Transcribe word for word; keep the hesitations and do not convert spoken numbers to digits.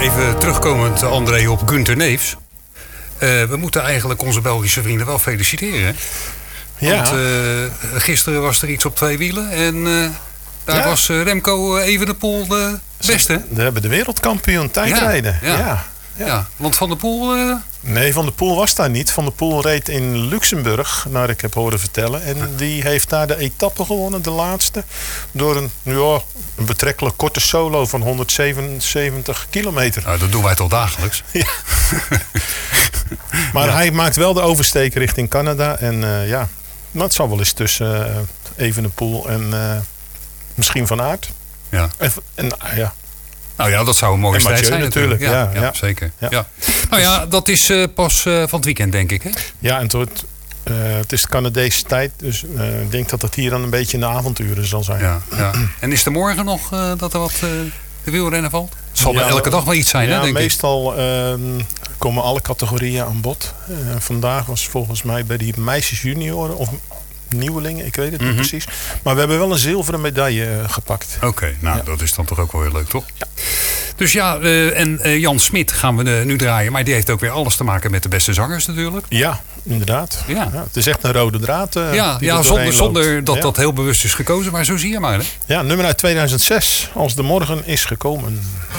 even terugkomend, André, op Gunther Neefs. Uh, we moeten eigenlijk onze Belgische vrienden wel feliciteren. Ja. Want uh, gisteren was er iets op twee wielen. En uh, daar ja. was uh, Remco Evenepoel de beste. We hebben de wereldkampioen tijdrijden. Ja, ja. ja. ja. ja. Want Van der Poel... Uh... Nee, Van der Poel was daar niet. Van der Poel reed in Luxemburg, naar ik heb horen vertellen. En ja. die heeft daar de etappe gewonnen, de laatste. Door een, ja, een betrekkelijk korte solo van honderdzevenenzeventig kilometer. Nou, dat doen wij toch dagelijks? Ja. Maar ja. hij maakt wel de oversteek richting Canada. En uh, ja, dat zal wel eens tussen uh, Evenepoel en uh, misschien Van Aert. Ja. En, en uh, ja. Nou ja, dat zou een mooie strijd zijn natuurlijk. natuurlijk. Ja, ja, ja, ja. Zeker. Ja. Ja. Nou ja, dat is uh, pas uh, van het weekend, denk ik. Hè? Ja, en tot, uh, het is Canadese tijd. Dus uh, ik denk dat het hier dan een beetje in de avonturen zal zijn. Ja, ja. En is er morgen nog uh, dat er wat uh, de wielrennen valt? Het zal ja, er elke dag wel iets zijn, ja, hè, denk meestal ik. Uh, komen alle categorieën aan bod. Uh, vandaag was volgens mij bij die meisjes junioren of nieuwelingen, ik weet het mm-hmm. niet precies. Maar we hebben wel een zilveren medaille uh, gepakt. Oké, okay, nou ja. dat is dan toch ook wel heel leuk, toch? Ja. Dus ja, uh, en uh, Jan Smit gaan we uh, nu draaien. Maar die heeft ook weer alles te maken met de beste zangers natuurlijk. Ja, inderdaad. Ja. Ja, het is echt een rode draad. Uh, ja, ja zonder, zonder dat ja. dat heel bewust is gekozen. Maar zo zie je maar. Hè? Ja, nummer uit tweeduizend zes. Als de morgen is gekomen.